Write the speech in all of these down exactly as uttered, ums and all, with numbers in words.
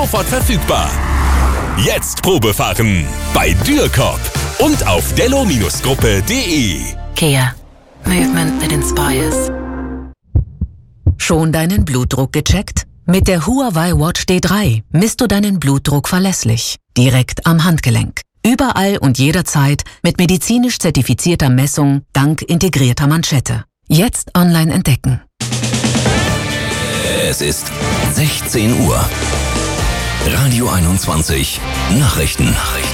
Sofort verfügbar. Jetzt Probefahren bei Dürrcop und auf dello Gruppe punkt de. Kia. Movement that inspires. Schon deinen Blutdruck gecheckt? Mit der Huawei Watch D drei misst du deinen Blutdruck verlässlich. Direkt am Handgelenk. Überall und jederzeit mit medizinisch zertifizierter Messung dank integrierter Manschette. Jetzt online entdecken. Es ist sechzehn Uhr. Radio einundzwanzig Nachrichten. Nachrichten.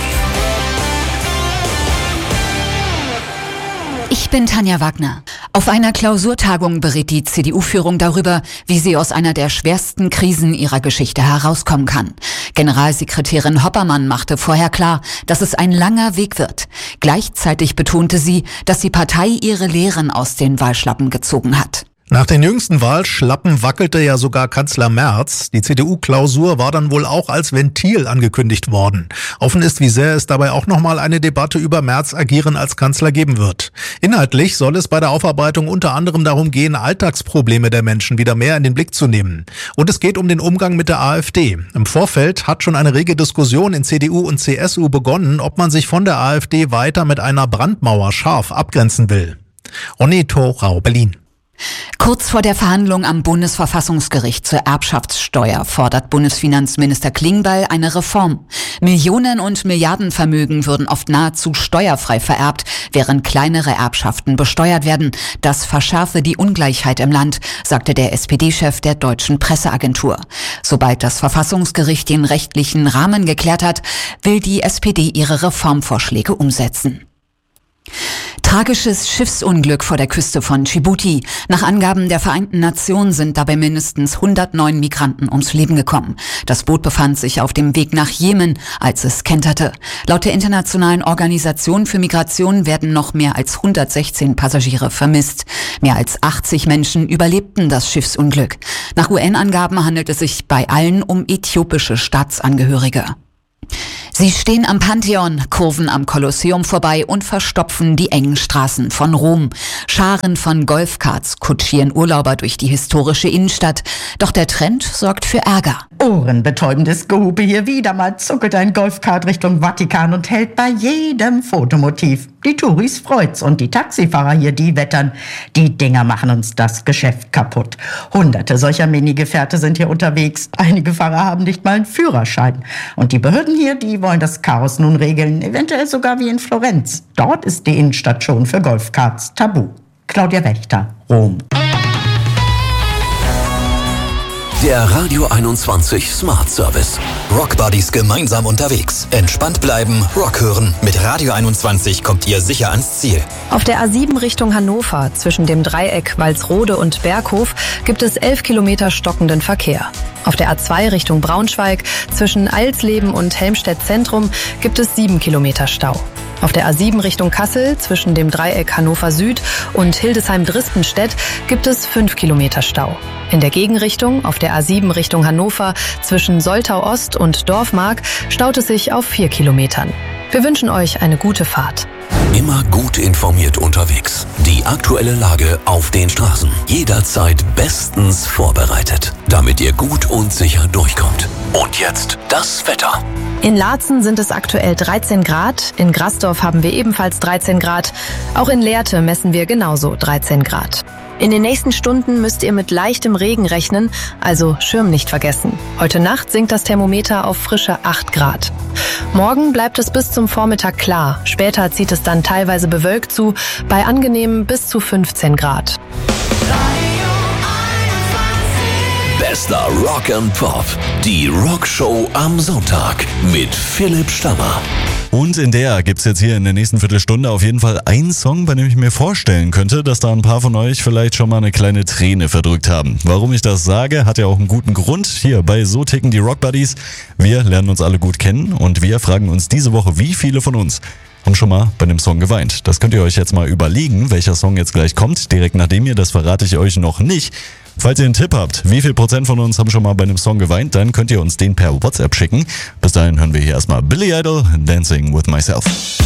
Ich bin Tanja Wagner. Auf einer Klausurtagung berät die C D U-Führung darüber, wie sie aus einer der schwersten Krisen ihrer Geschichte herauskommen kann. Generalsekretärin Hoppermann machte vorher klar, dass es ein langer Weg wird. Gleichzeitig betonte sie, dass die Partei ihre Lehren aus den Wahlschlappen gezogen hat. Nach den jüngsten Wahlschlappen wackelte ja sogar Kanzler Merz. Die C D U-Klausur war dann wohl auch als Ventil angekündigt worden. Offen ist, wie sehr es dabei auch nochmal eine Debatte über Merz Agieren als Kanzler geben wird. Inhaltlich soll es bei der Aufarbeitung unter anderem darum gehen, Alltagsprobleme der Menschen wieder mehr in den Blick zu nehmen. Und es geht um den Umgang mit der AfD. Im Vorfeld hat schon eine rege Diskussion in C D U und C S U begonnen, ob man sich von der AfD weiter mit einer Brandmauer scharf abgrenzen will. Ronny Thorau, Berlin. Kurz vor der Verhandlung am Bundesverfassungsgericht zur Erbschaftssteuer fordert Bundesfinanzminister Klingbeil eine Reform. Millionen- und Milliardenvermögen würden oft nahezu steuerfrei vererbt, während kleinere Erbschaften besteuert werden. Das verschärfe die Ungleichheit im Land, sagte der S P D-Chef der Deutschen Presseagentur. Sobald das Verfassungsgericht den rechtlichen Rahmen geklärt hat, will die S P D ihre Reformvorschläge umsetzen. Tragisches Schiffsunglück vor der Küste von Djibouti. Nach Angaben der Vereinten Nationen sind dabei mindestens hundertneun Migranten ums Leben gekommen. Das Boot befand sich auf dem Weg nach Jemen, als es kenterte. Laut der Internationalen Organisation für Migration werden noch mehr als hundertsechzehn Passagiere vermisst. Mehr als achtzig Menschen überlebten das Schiffsunglück. Nach U N-Angaben handelt es sich bei allen um äthiopische Staatsangehörige. Sie stehen am Pantheon, kurven am Kolosseum vorbei und verstopfen die engen Straßen von Rom. Scharen von Golfkarts kutschieren Urlauber durch die historische Innenstadt. Doch der Trend sorgt für Ärger. Ohrenbetäubendes Gehupe hier. Wieder mal zuckelt ein Golfkart Richtung Vatikan und hält bei jedem Fotomotiv. Die Touris freut's und die Taxifahrer hier, die wettern. Die Dinger machen uns das Geschäft kaputt. Hunderte solcher Minigefährte sind hier unterwegs. Einige Fahrer haben nicht mal einen Führerschein. Und die Behörden hier, die wollen das Chaos nun regeln. Eventuell sogar wie in Florenz. Dort ist die Innenstadt schon für Golfkarts tabu. Claudia Wächter, Rom. Der Radio einundzwanzig Smart Service. Rock Buddies gemeinsam unterwegs. Entspannt bleiben, Rock hören. Mit Radio einundzwanzig kommt ihr sicher ans Ziel. Auf der A sieben Richtung Hannover zwischen dem Dreieck Walsrode und Berghof gibt es elf Kilometer stockenden Verkehr. Auf der A zwei Richtung Braunschweig zwischen Alsleben und Helmstedt Zentrum gibt es sieben Kilometer Stau. Auf der A sieben Richtung Kassel zwischen dem Dreieck Hannover Süd und Hildesheim-Dristenstedt gibt es fünf Kilometer Stau. In der Gegenrichtung, auf der A sieben Richtung Hannover zwischen Soltau Ost und Dorfmark, staut es sich auf vier Kilometern. Wir wünschen euch eine gute Fahrt. Immer gut informiert unterwegs. Die aktuelle Lage auf den Straßen. Jederzeit bestens vorbereitet, damit ihr gut und sicher durchkommt. Und jetzt das Wetter. In Laatzen sind es aktuell dreizehn Grad, in Grasdorf haben wir ebenfalls dreizehn Grad, auch in Lehrte messen wir genauso dreizehn Grad. In den nächsten Stunden müsst ihr mit leichtem Regen rechnen, also Schirm nicht vergessen. Heute Nacht sinkt das Thermometer auf frische acht Grad. Morgen bleibt es bis zum Vormittag klar, später zieht es dann teilweise bewölkt zu, bei angenehmen bis zu fünfzehn Grad. Bester Rock and Pop, die Rockshow am Sonntag mit Philipp Stammer. Und in der gibt's jetzt hier in der nächsten Viertelstunde auf jeden Fall einen Song, bei dem ich mir vorstellen könnte, dass da ein paar von euch vielleicht schon mal eine kleine Träne verdrückt haben. Warum ich das sage, hat ja auch einen guten Grund. Hier bei So ticken die Rock Buddies. Wir lernen uns alle gut kennen und wir fragen uns diese Woche, wie viele von uns haben schon mal bei dem Song geweint. Das könnt ihr euch jetzt mal überlegen, welcher Song jetzt gleich kommt. Direkt nachdem ihr, das verrate ich euch noch nicht. Falls ihr einen Tipp habt, wie viel Prozent von uns haben schon mal bei einem Song geweint, dann könnt ihr uns den per WhatsApp schicken. Bis dahin hören wir hier erstmal Billy Idol, Dancing with Myself.